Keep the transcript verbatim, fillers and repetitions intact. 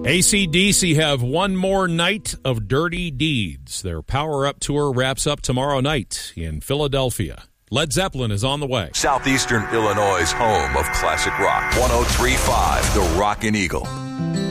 A C D C have one more night of dirty deeds. Their Power Up tour wraps up tomorrow night in Philadelphia. Led Zeppelin is on the way. Southeastern Illinois' home of classic rock. one oh three point five, The Rockin' Eagle.